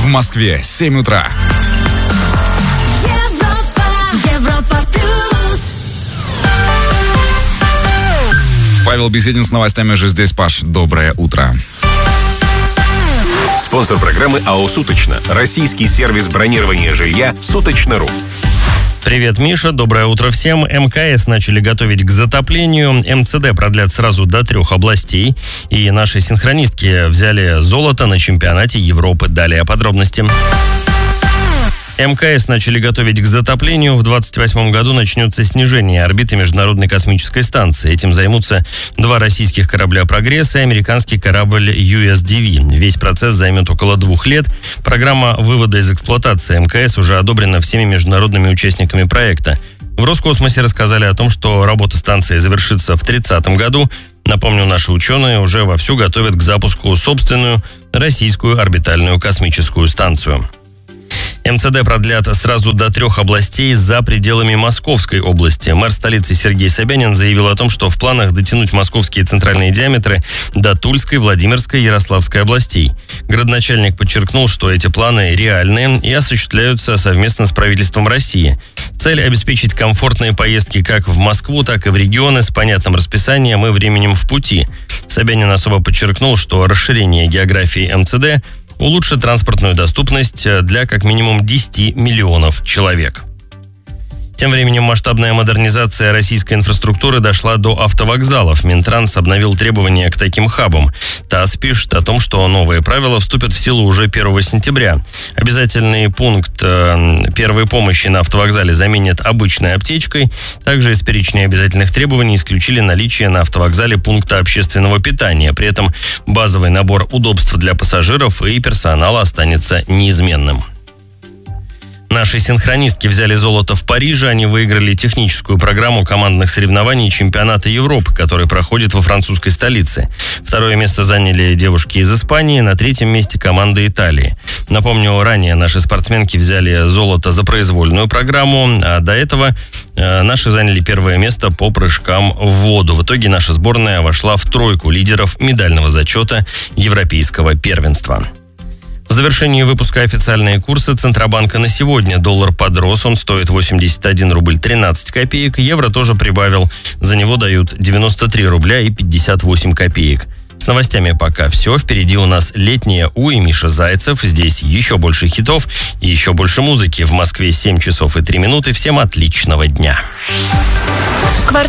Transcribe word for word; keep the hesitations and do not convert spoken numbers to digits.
Москве семь утра. Павел Беседин с новостями уже здесь. Паш, доброе утро. Спонсор программы АО «Суточно». Российский сервис бронирования жилья «Суточно.ру». Привет, Миша. Доброе утро всем. МКС начали готовить к затоплению. МЦД продлят сразу до трех областей. И наши синхронистки взяли золото на чемпионате Европы. Далее подробности. МКС начали готовить к затоплению. В двадцать восьмом году начнется снижение орбиты Международной космической станции. Этим займутся два российских корабля «Прогресс» и американский корабль ю эс ди ви. Весь процесс займет около двух лет. Программа вывода из эксплуатации МКС уже одобрена всеми международными участниками проекта. В Роскосмосе рассказали о том, что работа станции завершится в тридцатом году. Напомню, наши ученые уже вовсю готовят к запуску собственную российскую орбитальную космическую станцию. МЦД продлят сразу до трех областей за пределами Московской области. Мэр столицы Сергей Собянин заявил о том, что в планах дотянуть московские центральные диаметры до Тульской, Владимирской и Ярославской областей. Градоначальник подчеркнул, что эти планы реальные и осуществляются совместно с правительством России. Цель – обеспечить комфортные поездки как в Москву, так и в регионы с понятным расписанием и временем в пути. Собянин особо подчеркнул, что расширение географии МЦД улучшит транспортную доступность для как минимум десяти миллионов человек. Тем временем масштабная модернизация российской инфраструктуры дошла до автовокзалов. Минтранс обновил требования к таким хабам. ТАСС пишет о том, что новые правила вступят в силу уже первого сентября. Обязательный пункт э, первой помощи на автовокзале заменят обычной аптечкой. Также из перечня обязательных требований исключили наличие на автовокзале пункта общественного питания. При этом базовый набор удобств для пассажиров и персонала останется неизменным. Наши синхронистки взяли золото в Париже. Они выиграли техническую программу командных соревнований чемпионата Европы, который проходит во французской столице. Второе место заняли девушки из Испании, на третьем месте команда Италии. Напомню, ранее наши спортсменки взяли золото за произвольную программу, а до этого э, наши заняли первое место по прыжкам в воду. В итоге наша сборная вошла в тройку лидеров медального зачета европейского первенства. В завершении выпуска официальные курсы Центробанка на сегодня. Доллар подрос, он стоит восемьдесят один рубль тринадцать копеек. Евро тоже прибавил. За него дают девяносто три рубля и пятьдесят восемь копеек. С новостями пока все. Впереди у нас летняя У и Миша Зайцев. Здесь еще больше хитов и еще больше музыки. В Москве семь часов и три минуты. Всем отличного дня. Квартира